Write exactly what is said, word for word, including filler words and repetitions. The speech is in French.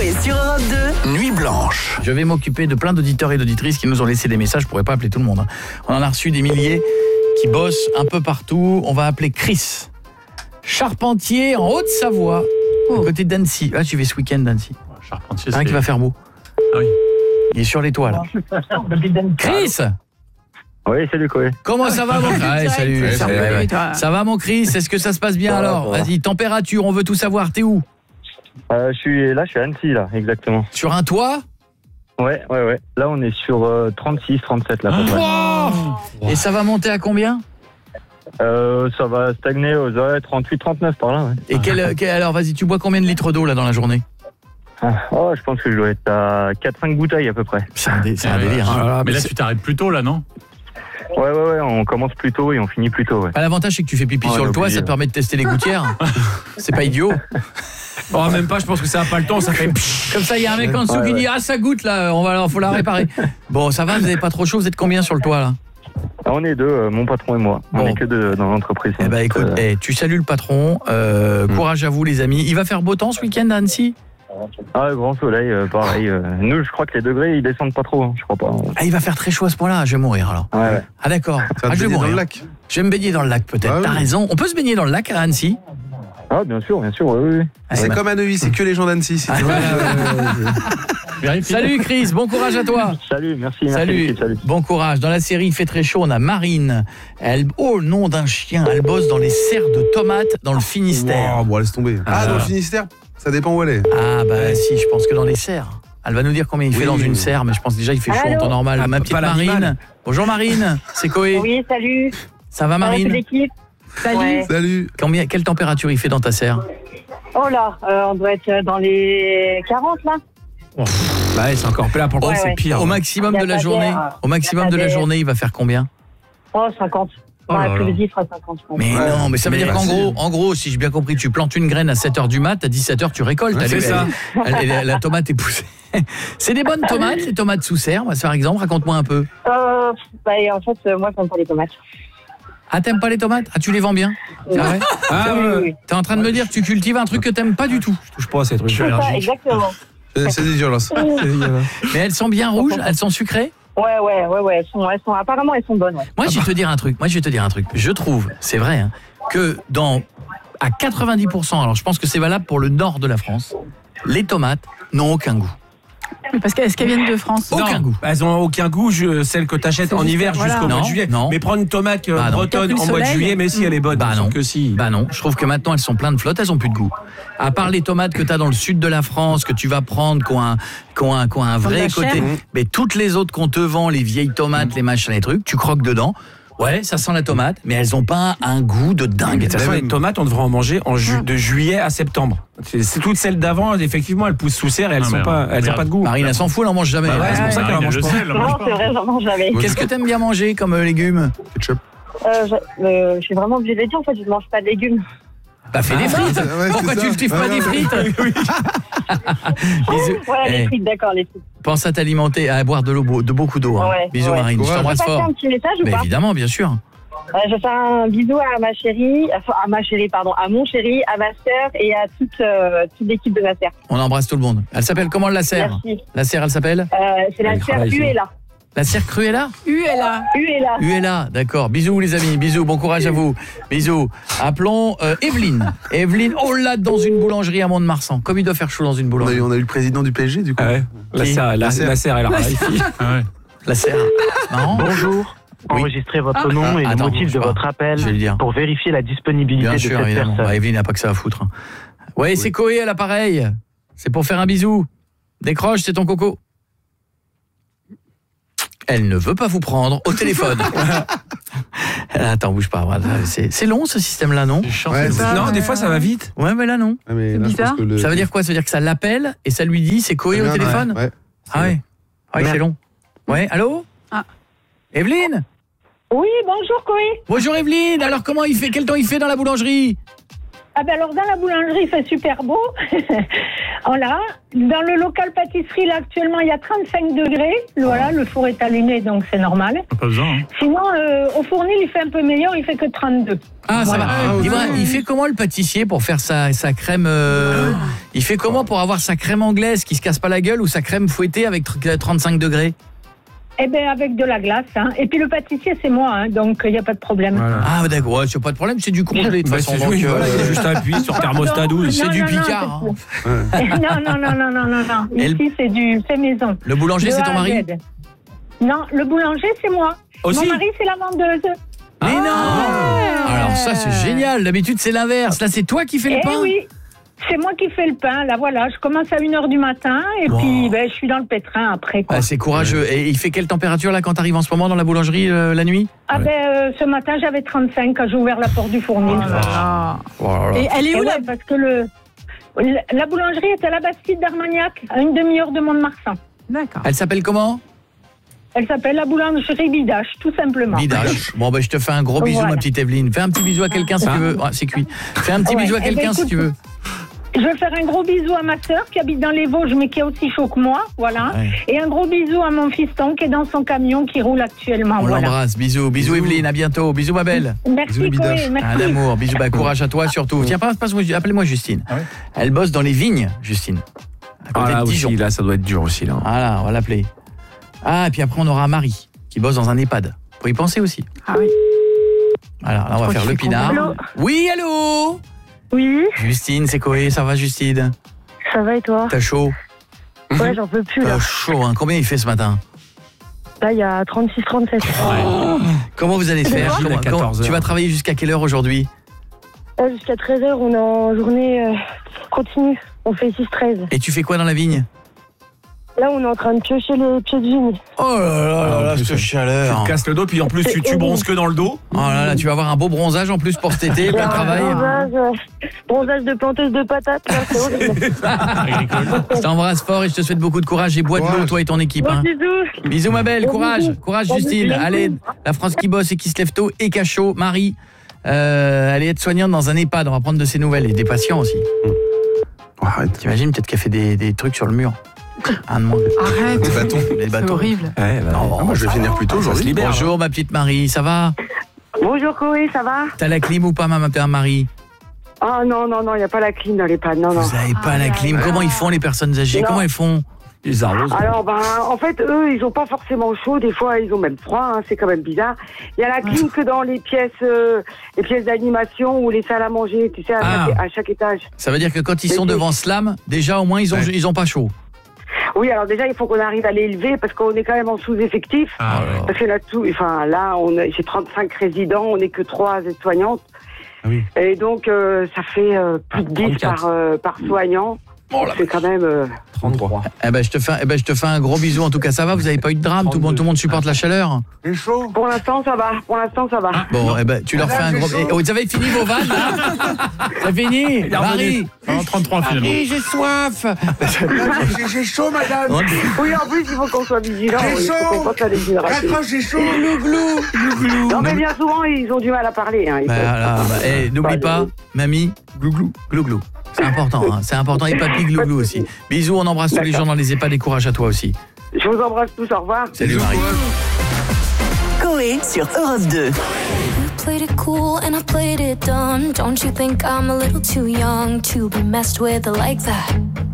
Coé sur Europe deux. Nuit blanche. Je vais m'occuper de plein d'auditeurs et d'auditrices qui nous ont laissé des messages. Je pourrais pas appeler tout le monde. On en a reçu des milliers qui bossent un peu partout. On va appeler Chris, charpentier en Haute-Savoie, oh. à côté d'Annecy. Ah, tu vas ce week-end d'Annecy. Charpentier, c'est... Un qui va faire beau. Ah oui. Il est sur les toits, là. Chris. Oui, salut Coé. Comment ça va, mon Chris? ah, Salut. Ouais, ça, ouais, ouais. ça va, mon Chris? Est-ce que ça se passe bien ouais, alors? ouais. Vas-y, température, on veut tout savoir. T'es où? euh, Je suis là, je suis à Annecy, là, exactement. Sur un toit? Ouais, ouais, ouais. Là, on est sur euh, trente-six, trente-sept, là. Ah, wow. Et ça va monter à combien? euh, Ça va stagner aux ouais, trente-huit, trente-neuf par là. Ouais. Et quel, quel, alors, vas-y, tu bois combien de litres d'eau là dans la journée? Oh, je pense que je dois être à quatre cinq bouteilles à peu près. C'est un, dé, c'est ah, un ouais, délire. ouais. Hein. Mais là, tu t'arrêtes plus tôt, là, non? Ouais, ouais, ouais, on commence plus tôt et on finit plus tôt, ouais. Ah, l'avantage, c'est que tu fais pipi oh, sur le toit, obligé, ça te permet de tester les gouttières. C'est pas idiot. Oh, même pas, je pense que ça n'a pas le temps, ça fait... Comme ça, il y a un mec en dessous ouais, qui ouais. dit « Ah, ça goûte, là, on va, faut la réparer. » Bon, ça va, vous n'avez pas trop chaud, vous êtes combien sur le toit, là? Ah, on est deux, euh, mon patron et moi. Bon. On est que deux dans l'entreprise. Eh ben, écoute, euh... eh, tu salues le patron, euh, mmh. courage à vous, les amis. Il va faire beau temps ce week-end à Annecy? Ah, grand soleil, euh, pareil. Euh, nous, je crois que les degrés, ils descendent pas trop, hein, je crois pas. Ah, il va faire très chaud à ce point-là, je vais mourir alors. Ouais, ouais. Ah, d'accord. Ah, je vais mourir. Dans le lac. Je vais me baigner dans le lac, peut-être. Ah, T'as oui. raison. On peut se baigner dans le lac à Annecy? Ah, bien sûr, bien sûr, oui, oui. Ah, c'est comme à Neuilly, c'est que les gens d'Annecy. Ah, salut Chris, bon courage à toi. Salut, merci. merci salut. salut, bon courage. Dans la série Il fait très chaud, on a Marine. Elle, oh, le nom d'un chien, elle bosse dans les serres de tomates dans le Finistère. Oh, bon, laisse tomber. Ah, ah, dans le Finistère, ça dépend où elle est. Ah, bah si, je pense que dans les serres. Elle va nous dire combien il fait oui, dans une serre, mais je pense déjà il fait chaud en temps normal. Ah, ma petite Marine. Bonjour Marine, c'est Coé. Oui, salut. Ça va Marine? L'équipe. Salut. Ouais. Salut. Combien, quelle température il fait dans ta serre? Oh là, euh, on doit être dans les quarante là. Oh, là, c'est encore plat pour le ouais, coup, ouais. c'est pire. Au maximum de la journée, au maximum de la journée, il va faire combien? Oh, cinquante. Oh ouais, l'après-midi, il fera cinquante. Mais ouais. non, mais ça veut mais dire qu'en gros, en gros, si j'ai bien compris, tu plantes une graine à sept heures du mat, à dix-sept heures, tu récoltes. Ouais, c'est ça. Elle, elle, elle, la tomate est poussée. C'est des bonnes tomates, les tomates sous serre, par exemple. Raconte-moi un peu. Euh, bah, en fait, euh, moi, j'aime pas les tomates. Ah, t'aimes pas les tomates? Ah, tu les vends bien? C'est vrai? Ah, oui, oui. T'es en train de me dire que tu cultives un truc que t'aimes pas du tout. Je touche pas à ces trucs. C'est ça, exactement. C'est dégueulasse. Mais elles sont bien rouges? Elles sont sucrées? Ouais, ouais, ouais, ouais. Elles sont, elles sont, apparemment, elles sont bonnes. Ouais. Moi, je vais te dire un truc. Moi, je vais te dire un truc. Je trouve, c'est vrai, hein, que dans à quatre-vingt-dix pour cent, alors je pense que c'est valable pour le nord de la France, les tomates n'ont aucun goût. Parce qu'est-ce qu'elles viennent de France? Aucun non, goût. Elles ont aucun goût, je, celles que t'achètes en hiver voilà. jusqu'au mois de juillet. Non. Mais prendre une tomate bah bretonne en mois de juillet, mais si elle est bonne, bah non. que si. Bah non, je trouve que maintenant elles sont pleines de flotte, elles ont plus de goût. À part les tomates que t'as dans le sud de la France, que tu vas prendre, qui ont un, qui ont un, qui ont un vrai côté. Mmh. Mais toutes les autres qu'on te vend, les vieilles tomates, mmh. les machins, les trucs, tu croques dedans. Ouais, ça sent la tomate, mais elles ont pas un goût de dingue. De toute façon, les tomates, on devrait en manger en ju- de juillet à septembre. C'est, c'est toutes celles d'avant, effectivement, elles poussent sous serre et elles n'ont pas, elles ont pas de goût. Marine, elle s'en fout, elle en mange jamais. Bah ouais, c'est pour ça qu'elle en mange pas. Non, c'est vrai, j'en mange jamais. Qu'est-ce que t'aimes bien manger comme euh, légumes? Ketchup. Euh, je, euh, je suis vraiment obligée de le dire, en fait, je ne mange pas de légumes. Bah fais ah, des frites. Ouais, pourquoi tu ne kiffes pas ah, des frites? Bisous. Voilà, les frites, d'accord, les frites. Pense à t'alimenter, à boire de l'eau, de beaucoup d'eau. Hein. Ouais, bisous ouais. Marine, ouais. je t'embrasse fort. Un petit message ou Mais pas? évidemment, bien sûr. Euh, je fais un bisou à ma chérie, à ma chérie, pardon, à mon chéri, à ma sœur et à toute, euh, toute l'équipe de ma sœur. On embrasse tout le monde. Elle s'appelle comment la sœur? Merci. La sœur, elle s'appelle euh, C'est la sœur Uella. La sœur Cruella? Uella. Uella. Uella, d'accord. Bisous les amis, bisous, bon courage à vous. Bisous. Appelons euh, Evelyne. Evelyne, oh là, dans une boulangerie à Mont-de-Marsan. Comme il doit faire chaud dans une boulangerie. On a eu, on a eu le président du P S G du coup. Ah ouais. La sœur, la sœur, elle a raison. Ah ouais. La sœur. Bonjour. Oui. Enregistrez votre ah. nom ah, et attends, le motif de votre appel pour vérifier la disponibilité Bien de sûr, cette évidemment. personne. Bah, Evelyne n'a pas que ça à foutre. Ouais, oui. C'est Coé à l'appareil. C'est pour faire un bisou. Décroche, c'est ton coco. Elle ne veut pas vous prendre au téléphone. Attends, bouge pas. C'est, c'est long ce système-là, non? Ouais, ça, Non, euh... des fois ça va vite. Ouais, mais là non. Ouais, mais c'est là, bizarre. Le... Ça veut dire quoi? Ça veut dire que ça l'appelle et ça lui dit c'est Coé au téléphone? Ouais. ouais. Ah ouais. Ah ouais, c'est long. Ouais, allô? Ah. Evelyne? Oui, bonjour Coé. Bonjour Evelyne. Alors comment il fait? Quel temps il fait dans la boulangerie? Ah ben alors dans la boulangerie il fait super beau. Voilà. Dans le local pâtisserie là actuellement il y a trente-cinq degrés. Voilà, le four est allumé donc c'est normal. Pas besoin. Hein. Sinon euh, au fournil il fait un peu meilleur, il fait que trente-deux. Ah ça voilà. va. Ah, Dis-moi, il fait comment le pâtissier pour faire sa, sa crème euh, ah. Il fait comment pour avoir sa crème anglaise qui se casse pas la gueule ou sa crème fouettée avec trente-cinq degrés? Eh bien, avec de la glace. Hein. Et puis le pâtissier, c'est moi, hein, donc il n'y a pas de problème. Voilà. Ah, d'accord, ouais, c'est pas de problème, c'est du congelé. De bah, façon, c'est donc, euh, voilà, il y a juste à appuyer sur thermostat douze. C'est du non, Picard. Non, hein. non, non, non, non, non, non, non. Ici, le... c'est du fait maison. Le boulanger, c'est ton mari? Non, le boulanger, c'est moi. Aussi? Mon mari, c'est la vendeuse. Mais ah. non. Alors ça, c'est génial. D'habitude, c'est l'inverse. Là, c'est toi qui fais le eh pain? Oui. C'est moi qui fais le pain, là voilà, je commence à une heure du matin et wow. puis ben, je suis dans le pétrin après. Quoi. Ah, c'est courageux. Et il fait quelle température là quand tu arrives en ce moment dans la boulangerie euh, la nuit? Ah ouais. ben euh, ce matin j'avais trente-cinq quand j'ai ouvert la porte du fournil. Oh là là. Oh là là. Et elle est où là? Parce que le la boulangerie est à la Bastide d'Armagnac, à une demi-heure de Mont-de-Marsan. D'accord. Elle s'appelle comment? Elle s'appelle la boulangerie Bidache, tout simplement. Bidache. Bon, ben, je te fais un gros bisou, voilà. Ma petite Evelyne. Fais un petit bisou à quelqu'un si ah. tu veux. Ah, c'est cuit. Fais un petit ouais. bisou à quelqu'un eh ben, écoute, si tu veux. Je vais faire un gros bisou à ma sœur qui habite dans les Vosges, mais qui est aussi chaud que moi, voilà. Ouais. Et un gros bisou à mon fiston qui est dans son camion, qui roule actuellement. On voilà. l'embrasse. Bisous, bisous Evelyne, à bientôt. Bisous ma belle. Merci, bisous, Chloé, merci. Un amour. Bisous, bah, courage à toi surtout. Tiens, passe, passe, appelle-moi Justine. Ah ouais. Elle bosse dans les vignes, Justine. Ah là aussi, là, ça doit être dur aussi là. Voilà, on va l'appeler. Ah, et puis après on aura Marie qui bosse dans un EHPAD. Faut y penser aussi. Ah oui. Alors, là, on va faire le pinard. Allô. Oui, allô. Oui. Justine, c'est Coé, ça va Justine? Ça va et toi? T'as chaud? Ouais, j'en peux plus là. T'as chaud, hein. Combien il fait ce matin? Là, il y a trente-six trente-sept. Oh. Comment vous allez faire? Comment, comment, tu vas travailler jusqu'à quelle heure aujourd'hui? euh, Jusqu'à treize heures, on est en journée euh, continue. On fait six treize. Et tu fais quoi dans la vigne? Là, on est en train de piocher les pieds de vigne. Oh là là là là, cette chaleur. Tu te casses le dos, puis en plus, tu, tu bronzes que dans le dos. Oh là là, tu vas avoir un beau bronzage en plus pour cet été, plein de travail. Bronzage, euh, bronzage de planteuse de patates, là, c'est horrible. Je t'embrasse fort et je te souhaite beaucoup de courage et bois de l'eau, toi et ton équipe. Bon, hein. bisous. Bisous, ma belle, bon, courage. Bisous. Courage, bon, Justine. Bisous. Allez, la France qui bosse et qui se lève tôt et cachot. Marie, euh, elle est aide-soignante dans un EHPAD. On va prendre de ses nouvelles et des patients aussi. Arrête. T'imagines peut-être qu'elle fait des, des trucs sur le mur. Un monde. Arrête. Des bâtons. Des bâtons. C'est horrible. Ouais, bah, non, moi, je vais finir plus tôt aujourd'hui. Bonjour, ma petite Marie, ça va? Bonjour, Chloé, ça va? T'as la clim ou pas, ma petite Marie? Ah non, non, non, il n'y a pas la clim dans les pannes. Non, non. Vous n'avez pas ah, la clim. Comment ils font, les personnes âgées? non. Comment elles font? Ils arrosent. Alors, ben, en fait, eux, ils n'ont pas forcément chaud. Des fois, ils ont même froid. Hein, c'est quand même bizarre. Il y a la clim que dans les pièces, euh, les pièces d'animation ou les salles à manger, tu sais, à, ah. chaque, à chaque étage. Ça veut dire que quand ils sont devant Slam, déjà, au moins, ils ont, ouais. ils ont pas chaud. Oui, alors déjà, il faut qu'on arrive à l'élever parce qu'on est quand même en sous-effectif. Ah, parce que là, tout, enfin, là, on a, j'ai trente-cinq résidents, on n'est que trois aides-soignantes. Ah oui. Et donc, euh, ça fait euh, plus de dix par, euh, par soignant. Oh, c'est quand même... Euh... trente-trois. Eh ben, je te fais, eh ben, je te fais un gros bisou. En tout cas, ça va? Vous n'avez pas eu de drame? Tout le, monde, tout le monde supporte la chaleur? C'est chaud. Pour l'instant, ça va. Pour l'instant, ça va. Bon, eh ben, tu leur fais un gros... Eh, oh, vous avez fini vos vannes, là? C'est fini? Marie? En trente-trois, finalement. Marie, j'ai soif. J'ai chaud, madame. Oui, en plus, il faut qu'on soit vigilant. J'ai chaud. Il faut qu'on soit déshydraté. J'ai chaud. Glou, glou. Glou, glou. Non, mais bien souvent, ils ont du mal à parler. Hein. Bah, là, bah, eh, n'oublie pas, mamie, glou, glou, glou, glou. C'est important, hein. C'est important. Et papy, glou, glou aussi. Bisous, on embrasse tous les gens dans les EHPAD et courage à toi aussi. Je vous embrasse tous, au revoir. Salut Marie. Coé sur Europe deux. Played it cool and I played it dumb. Don't you think I'm a little too young to be messed with like that?